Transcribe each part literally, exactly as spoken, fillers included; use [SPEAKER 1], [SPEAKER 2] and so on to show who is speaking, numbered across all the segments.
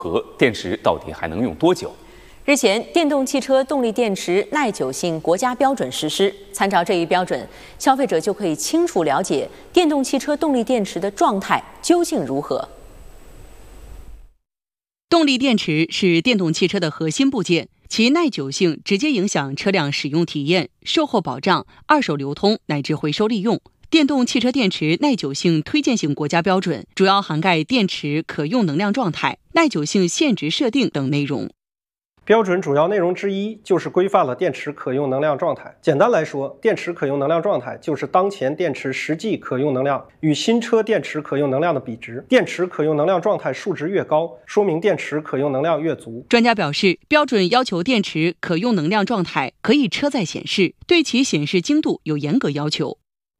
[SPEAKER 1] 和电池到底还能用多久？
[SPEAKER 2] 日前，电动汽车动力电池耐久性国家标准实施。参照这一标准，消费者就可以清楚了解电动汽车动力电池的状态究竟如何。
[SPEAKER 3] 动力电池是电动汽车的核心部件，其耐久性直接影响车辆使用体验、售后保障、二手流通乃至回收利用。电动汽车电池耐久性推荐性国家标准主要涵盖电池可用能量状态、耐久性限值设定等内容。
[SPEAKER 4] 标准主要内容之一就是规范了电池可用能量状态。简单来说，电池可用能量状态就是当前电池实际可用能量与新车电池可用能量的比值。电池可用能量状态数值越高，说明电池可用能量越足。
[SPEAKER 3] 专家表示，标准要求电池可用能量状态可以车载显示，对其显示精度有严格要求。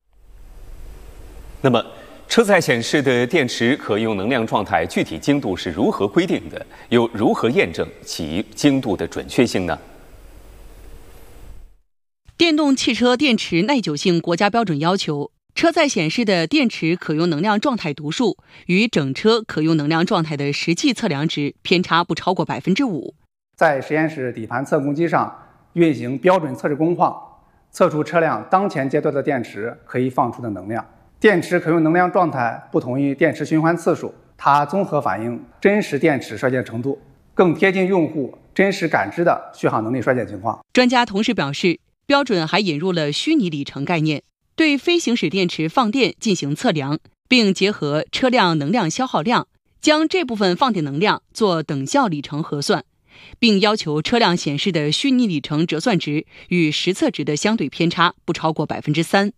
[SPEAKER 1] 那么，车载显示的电池可用能量状态具体精度是如何规定的？又如何验证其精度的准确性呢？
[SPEAKER 3] 电动汽车电池耐久性国家标准要求，车载显示的电池可用能量状态读数与整车可用能量状态的实际测量值偏差不超过百分之五。
[SPEAKER 5] 在实验室底盘测功机上运行标准测试工况，测出车辆当前阶段的电池可以放出的能量。电池可用能量状态不同于电池循环次数，它综合反映真实电池衰减程度，更贴近用户真实感知的续航能力衰减情况。
[SPEAKER 3] 专家同时表示，标准还引入了虚拟里程概念，对非行驶电池放电进行测量，并结合车辆能量消耗量，将这部分放电能量做等效里程核算，并要求车辆显示的虚拟里程折算值与实测值的相对偏差不超过百分之三。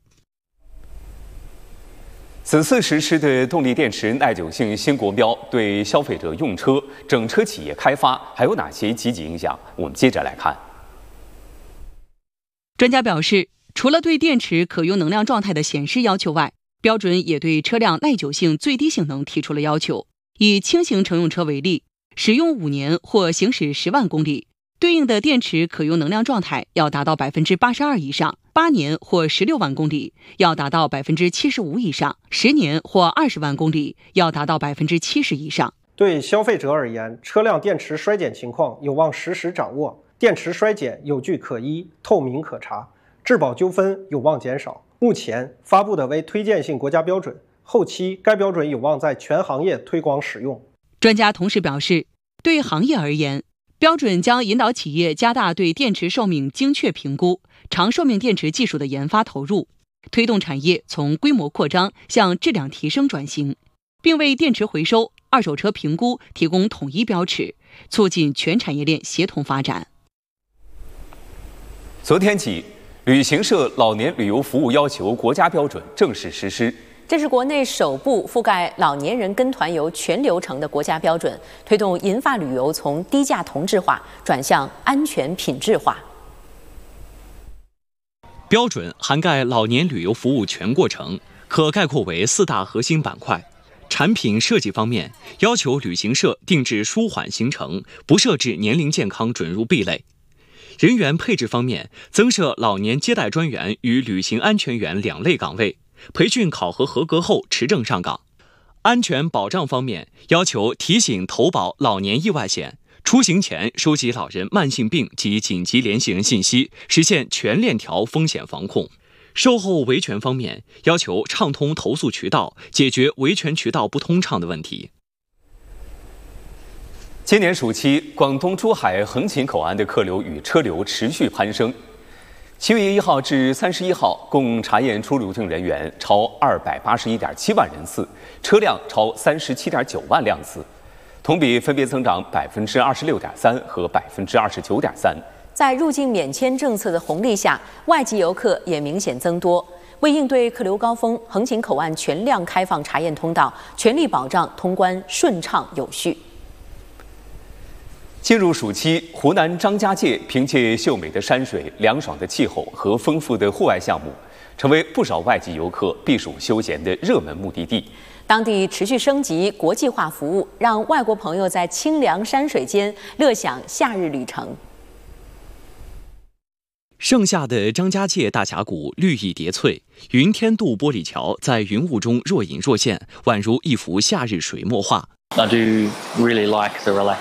[SPEAKER 1] 此次实施的动力电池耐久性新国标对消费者用车、整车企业开发还有哪些积极影响？我们接着来看。
[SPEAKER 3] 专家表示，除了对电池可用能量状态的显示要求外，标准也对车辆耐久性最低性能提出了要求。以轻型乘用车为例，使用五年或行驶十万公里，对应的电池可用能量状态要达到百分之八十二以上；八年或十六万公里要达到百分之七十五以上；十年或二十万公里要达到百分之七十以上。
[SPEAKER 4] 对消费者而言，车辆电池衰减情况有望实时掌握，电池衰减有据可依、透明可查，质保纠纷有望减少。目前发布的为推荐性国家标准，后期该标准有望在全行业推广使用。
[SPEAKER 3] 专家同时表示，对行业而言，标准将引导企业加大对电池寿命精确评估、长寿命电池技术的研发投入，推动产业从规模扩张向质量提升转型，并为电池回收、二手车评估提供统一标尺，促进全产业链协同发展。
[SPEAKER 1] 昨天起，旅行社老年旅游服务要求国家标准正式实施。
[SPEAKER 2] 这是国内首部覆盖老年人跟团游全流程的国家标准，推动银发旅游从低价同质化转向安全品质化。
[SPEAKER 6] 标准涵盖老年旅游服务全过程，可概括为四大核心板块。产品设计方面，要求旅行社定制舒缓行程，不设置年龄健康准入壁垒。人员配置方面，增设老年接待专员与旅行安全员两类岗位，培训考核合格后持证上岗。安全保障方面，要求提醒投保老年意外险，出行前收集老人慢性病及紧急联系人信息，实现全链条风险防控。售后维权方面，要求畅通投诉渠道，解决维权渠道不通畅的问题。
[SPEAKER 1] 今年暑期，广东珠海横琴口岸的客流与车流持续攀升。七月一号至三十一号，共查验出入境人员超二百八十一点七万人次，车辆超三十七点九万辆次，同比分别增长百分之二十六点三和百分之二十九点三。
[SPEAKER 2] 在入境免签政策的红利下，外籍游客也明显增多。为应对客流高峰，横琴口岸全量开放查验通道，全力保障通关顺畅有序。
[SPEAKER 1] 进入暑期，湖南张家界凭借秀美的山水、凉爽的气候和丰富的户外项目，成为不少外籍游客避暑休闲的热门目的地。
[SPEAKER 2] 当地持续升级国际化服务，让外国朋友在清凉山水间乐享夏日旅程。
[SPEAKER 6] 盛夏的张家界大峡谷绿意叠翠，云天渡玻璃桥在云雾中若隐若现，宛如一幅夏日水墨画。
[SPEAKER 7] I do really like the relaxed